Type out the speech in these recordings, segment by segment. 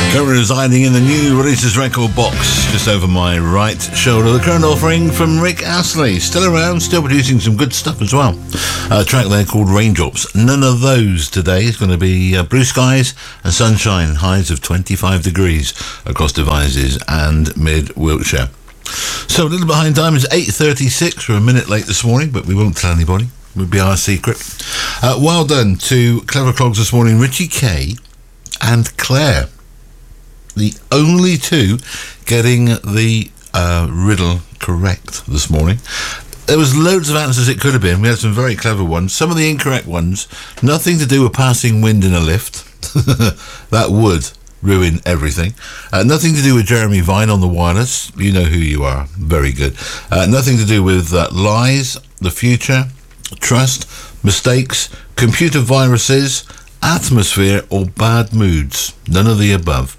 Currently residing in the new releases record box just over my right shoulder. The current offering from Rick Astley. Still around, still producing some good stuff as well. A track there called Raindrops. None of those today. It's going to be blue skies and sunshine. Highs of 25 degrees across Devizes and mid-Wiltshire. So a little behind time. It's 8:36. We're a minute late this morning, but we won't tell anybody. It would be our secret. Well done to Clever Clogs this morning. Richie Kay and Claire. The only two getting the riddle correct this morning. There was loads of answers it could have been. We had some very clever ones. Some of the incorrect ones, nothing to do with passing wind in a lift. That would ruin everything. Nothing to do with Jeremy Vine on the wireless. You know who you are. Very good. Nothing to do with lies, the future, trust, mistakes, computer viruses, atmosphere, or bad moods. None of the above.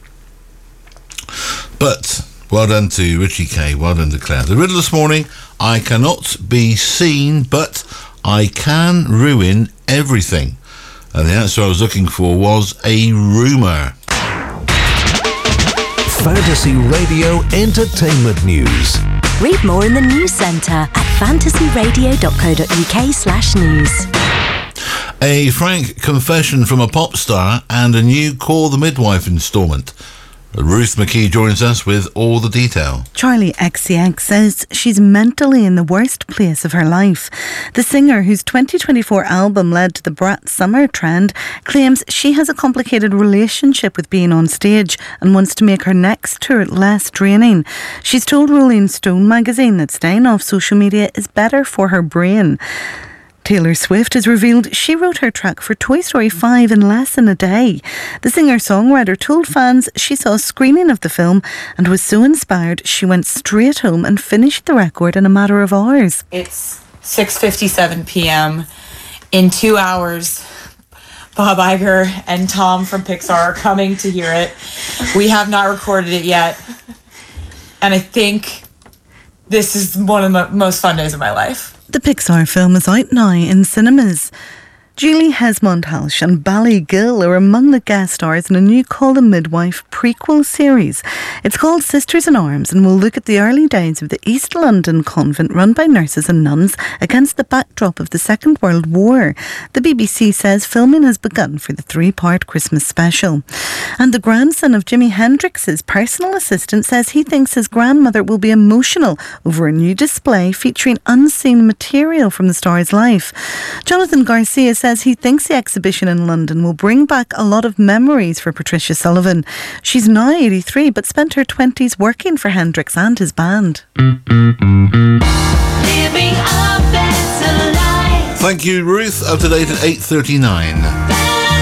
But well done to Richie Kay, well done to Claire. The riddle this morning: I cannot be seen, but I can ruin everything. And the answer I was looking for was a rumour. Fantasy Radio Entertainment News. Read more in the News Centre at fantasyradio.co.uk/news. A frank confession from a pop star and a new Call the Midwife instalment. Ruth McKee joins us with all the detail. Charlie XCX says she's mentally in the worst place of her life. The singer, whose 2024 album led to the Brat Summer trend, claims she has a complicated relationship with being on stage and wants to make her next tour less draining. She's told Rolling Stone magazine that staying off social media is better for her brain. Taylor Swift has revealed she wrote her track for Toy Story 5 in less than a day. The singer-songwriter told fans she saw a screening of the film and was so inspired she went straight home and finished the record in a matter of hours. It's 6:57 p.m. In 2 hours, Bob Iger and Tom from Pixar are coming to hear it. We have not recorded it yet. And I think this is one of the most fun days of my life. The Pixar film is out now in cinemas. Julie Hesmond-Halsh and Ballygill are among the guest stars in a new Call the Midwife prequel series. It's called Sisters in Arms and will look at the early days of the East London convent run by nurses and nuns against the backdrop of the Second World War. The BBC says filming has begun for the 3-part Christmas special. And the grandson of Jimi Hendrix's personal assistant says he thinks his grandmother will be emotional over a new display featuring unseen material from the star's life. Jonathan Garcia says he thinks the exhibition in London will bring back a lot of memories for Patricia Sullivan. She's now 83 but spent her 20s working for Hendrix and his band. Thank you, Ruth. Up to date at 8:39.